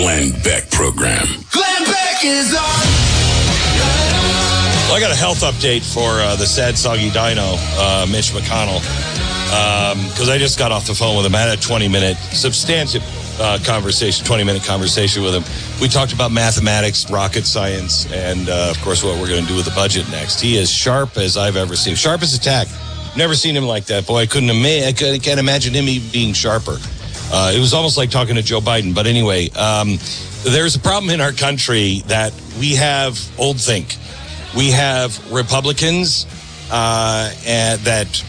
Glenn Beck program. Glenn Beck is on. Well, I got a health update for the sad, soggy dino, Mitch McConnell, because I just got off the phone with him. I had a 20-minute substantive conversation, 20-minute conversation with him. We talked about mathematics, rocket science, and, of course, what we're going to do with the budget next. He is sharp as I've ever seen. Sharp as a tack. Never seen him like that, boy. I can't imagine him even being sharper. It was almost like talking to Joe Biden. But anyway, there's a problem in our country that we have old think. We have Republicans and that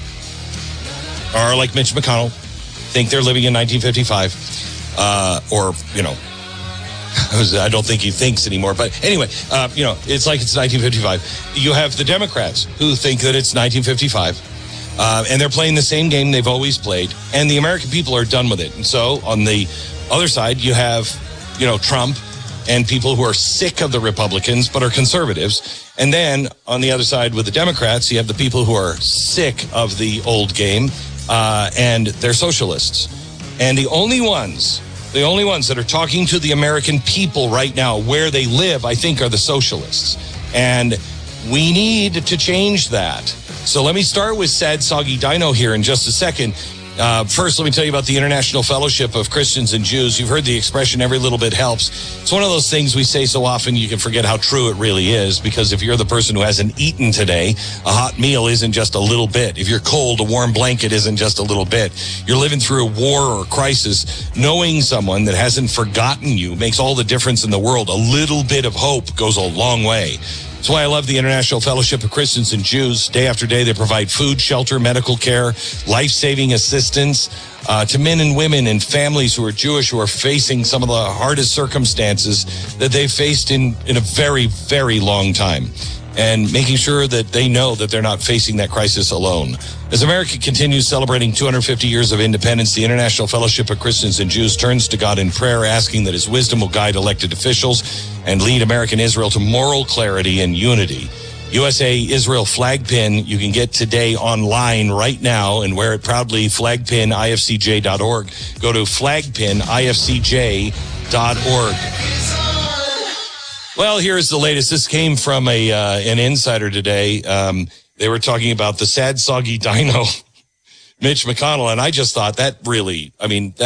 are like Mitch McConnell, think they're living in 1955, or, you know, I don't think he thinks anymore. But anyway, you know, it's like it's 1955. You have the Democrats who think that it's 1955. And they're playing the same game they've always played. And the American people are done with it. And so on the other side, you have, you know, Trump and people who are sick of the Republicans but are conservatives. And then on the other side with the Democrats, you have the people who are sick of the old game and they're socialists. And the only ones that are talking to the American people right now where they live, I think, are the socialists. And we need to change that. So let me start with Sad Soggy Dino here in just a second. First, let me tell you about the International Fellowship of Christians and Jews. You've heard the expression, every little bit helps. It's one of those things we say so often you can forget how true it really is, because if you're the person who hasn't eaten today, a hot meal isn't just a little bit. If you're cold, a warm blanket isn't just a little bit. You're living through a war or a crisis. Knowing someone that hasn't forgotten you makes all the difference in the world. A little bit of hope goes a long way. That's why I love the International Fellowship of Christians and Jews. Day after day, they provide food, shelter, medical care, life-saving assistance to men and women and families who are Jewish, who are facing some of the hardest circumstances that they've faced in a very, very long time, and making sure that they know that they're not facing that crisis alone. As America continues celebrating 250 years of independence, the International Fellowship of Christians and Jews turns to God in prayer, asking that his wisdom will guide elected officials and lead American Israel to moral clarity and unity. USA Israel flag pin you can get today online right now and wear it proudly, flagpinifcj.org. Go to flagpinifcj.org. Well, here's the latest. This came from an insider today. They were talking about the sad, soggy dino, Mitch McConnell, and I just thought that really, I mean,